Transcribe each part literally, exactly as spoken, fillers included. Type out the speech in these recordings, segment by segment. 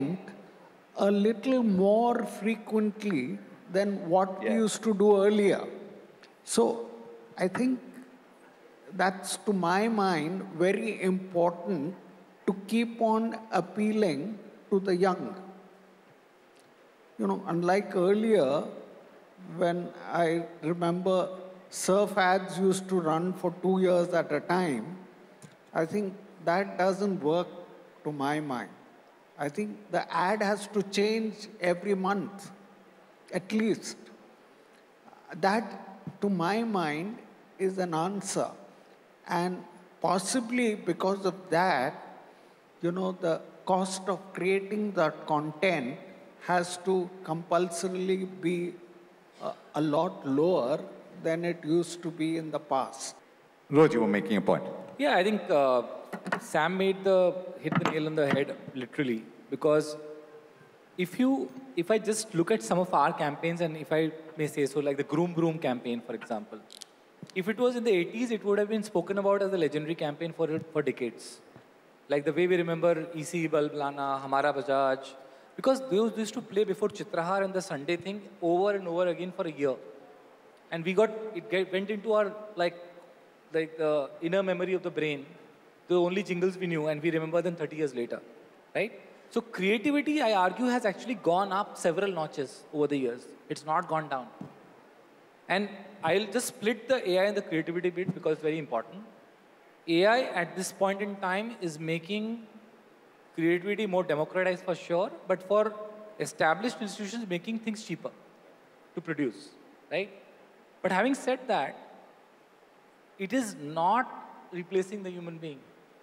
a little more frequently than what yeah. we used to do earlier. So I think that's, to my mind, very important to keep on appealing to the young. You know, unlike earlier, when I remember surf ads used to run for two years at a time, I think that doesn't work to my mind. I think the ad has to change every month, at least. That, to my mind, is an answer. And possibly because of that, you know, the cost of creating that content has to compulsorily be a, a lot lower than it used to be in the past. Rohit, you were making a point. Yeah, I think uh, Sam made the hit the nail on the head, literally, because if you, if I just look at some of our campaigns, and if I may say so, like the Groom Groom campaign, for example, if it was in the eighties, it would have been spoken about as a legendary campaign for for decades. Like the way we remember E C Bulb Lana, Hamara Bajaj, because those used to play before Chitrahar and the Sunday thing over and over again for a year. And we got, it get, went into our, like, like the inner memory of the brain, the only jingles we knew, and we remember them thirty years later, right? So creativity, I argue, has actually gone up several notches over the years. It's not gone down. And I'll just split the A I and the creativity bit because it's very important. A I at this point in time is making creativity more democratized for sure, but for established institutions, making things cheaper to produce, right? But having said that, it is not replacing the human being.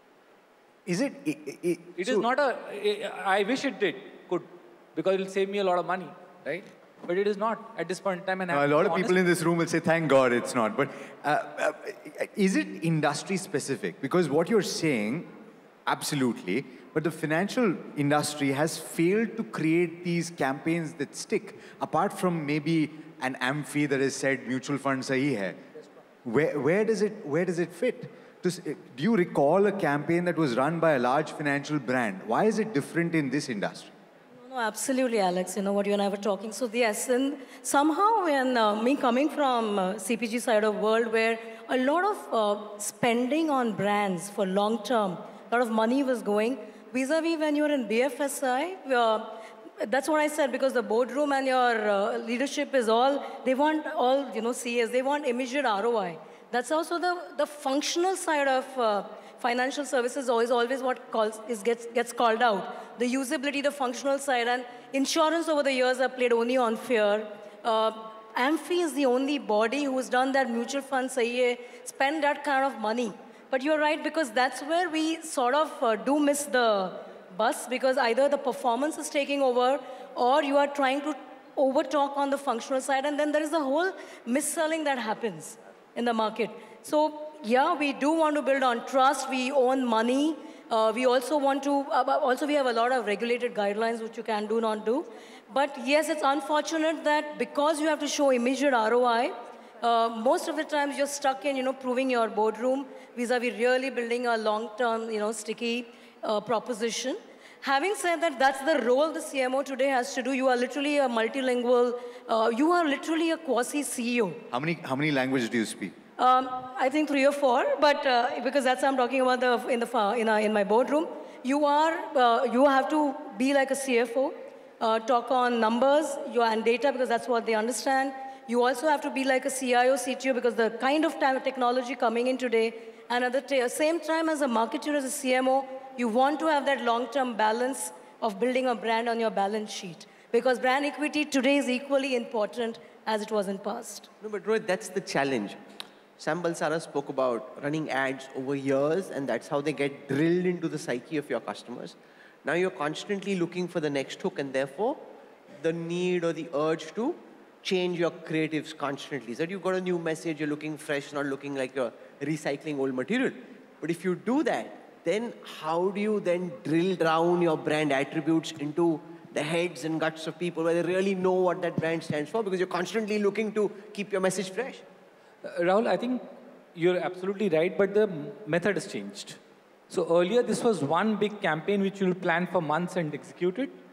Is it? It, it, it so is not a, I wish it did, could, because it will save me a lot of money, right? But it is not at this point in time. And a lot of people in this room will say, thank God it's not. But uh, uh, is it industry specific? Because what you're saying, absolutely, but the financial industry has failed to create these campaigns that stick, apart from maybe an Amphi that has said mutual fund sahi hai. Where, where, does it, where does it fit? To, do you recall a campaign that was run by a large financial brand? Why is it different in this industry? No, no, absolutely, Alex. You know what you and I were talking. So yes, and somehow when uh, me coming from uh, C P G side of world where a lot of uh, spending on brands for long term, a lot of money was going, vis-a-vis when you're in B F S I, uh, that's what I said, because the boardroom and your uh, leadership is all, they want all, you know, C As, they want immediate R O I. That's also the, the functional side of uh, financial services always, always what calls, is gets, gets called out. The usability, the functional side, and insurance over the years have played only on fear. Uh, Amphi is the only body who's done that mutual fund, sahi hai, spend that kind of money. But you're right, because that's where we sort of uh, do miss the bus, because either the performance is taking over or you are trying to over-talk on the functional side, and then there is a whole mis-selling that happens in the market. So, yeah, we do want to build on trust. We own money. Uh, we also want to, uh, also we have a lot of regulated guidelines which you can do, not do. But yes, it's unfortunate that because you have to show immediate R O I, uh, most of the times you're stuck in, you know, proving your boardroom vis-a-vis really building a long-term, you know, sticky uh, proposition. Having said that, that's the role the C M O today has to do. You are literally a multilingual, uh, you are literally a quasi-C E O. How many, how many languages do you speak? Um, I think three or four, but uh, because that's what I'm talking about the, in, the, in, a, in my boardroom. You are, uh, you have to be like a C F O, uh, talk on numbers you, and data, because that's what they understand. You also have to be like a C I O, C T O, because the kind of technology coming in today, and at the same time as a marketer, as a C M O, you want to have that long-term balance of building a brand on your balance sheet. Because brand equity today is equally important as it was in past. No, but Rohit, that's the challenge. Sam Balsara spoke about running ads over years, and that's how they get drilled into the psyche of your customers. Now you're constantly looking for the next hook, and therefore the need or the urge to change your creatives constantly. So you've got a new message, you're looking fresh, not looking like you're recycling old material. But if you do that, then how do you then drill down your brand attributes into the heads and guts of people where they really know what that brand stands for? Because you're constantly looking to keep your message fresh. Uh, Rahul, I think you're absolutely right, but the method has changed. So earlier, this was one big campaign which you'll plan for months and execute it.